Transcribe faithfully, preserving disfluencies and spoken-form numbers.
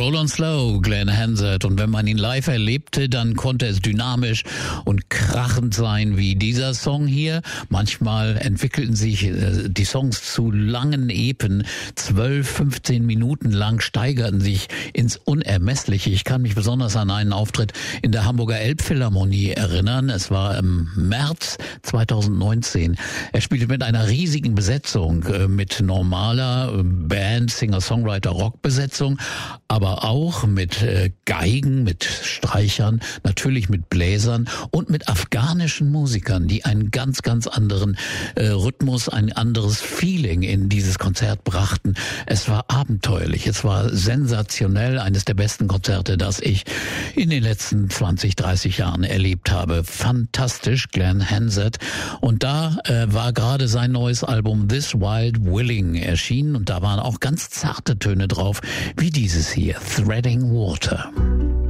Roll on Slow, Glenn Hansard. Und wenn man ihn live erlebte, dann konnte es dynamisch und krachend sein wie dieser Song hier. Manchmal entwickelten sich äh, die Songs zu langen Epen. zwölf, fünfzehn Minuten lang steigerten sich ins Unermessliche. Ich kann mich besonders an einen Auftritt in der Hamburger Elbphilharmonie erinnern. Es war im März zweitausendneunzehn. Er spielte mit einer riesigen Besetzung, äh, mit normaler äh, Band, Singer-Songwriter, Rockbesetzung, aber auch mit äh, Geigen, mit Streichern, natürlich mit Bläsern und mit afghanischen Musikern, die einen ganz, ganz anderen äh, Rhythmus, ein anderes Feeling in dieses Konzert brachten. Es war abenteuerlich, es war sensationell, eines der besten Konzerte, das ich in den letzten zwanzig, dreißig Jahren erlebt habe. Fantastisch, Glenn Hansard. Und da äh, war gerade sein neues Album This Wild Willing erschienen und da waren auch ganz zarte Töne drauf, wie dieses hier, Threading Water.